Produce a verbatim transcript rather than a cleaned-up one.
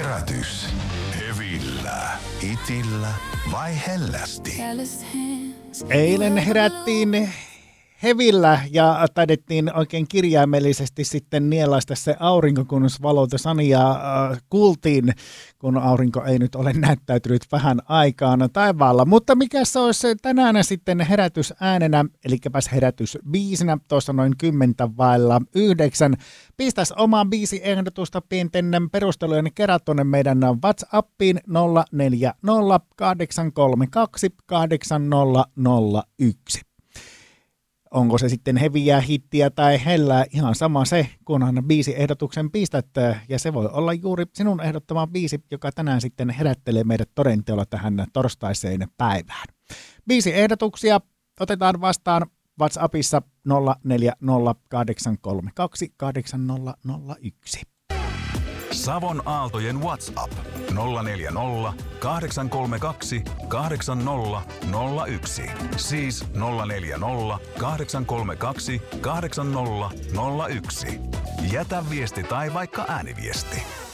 Herätys. Hevillä, hitillä vai hellästi? Eilen herättiin hevillä ja taidettiin oikein kirjaimellisesti sitten nielaista se aurinko, kun valot Sania äh, kuultiin, kun aurinko ei nyt ole näyttäytynyt vähän aikaan taivaalla. Mutta mikä se olisi tänään sitten herätysäänenä, eli herätys biisinä, tuossa noin kymmentä vailla yhdeksän. Pistäisi omaa biisiehdotusta pienten perustelujen kerran tuonne meidän WhatsAppiin nolla neljä nolla kahdeksan kolme kaksi kahdeksan nolla nolla yksi. Onko se sitten heviä, hittiä tai hellää, ihan sama se, kunhan biisiehdotuksen pistät, ja se voi olla juuri sinun ehdottama biisi, joka tänään sitten herättelee meidät todenteolla tähän torstaiseen päivään. Biisiehdotuksia otetaan vastaan WhatsAppissa nolla neljä nolla kahdeksan kolme kaksi kahdeksan nolla nolla yksi. Savon Aaltojen WhatsApp nolla neljä nolla kahdeksan kolme kaksi kahdeksan nolla nolla yksi. Siis nolla neljä nolla kahdeksan kolme kaksi kahdeksan nolla nolla yksi. Jätä viesti tai vaikka ääniviesti.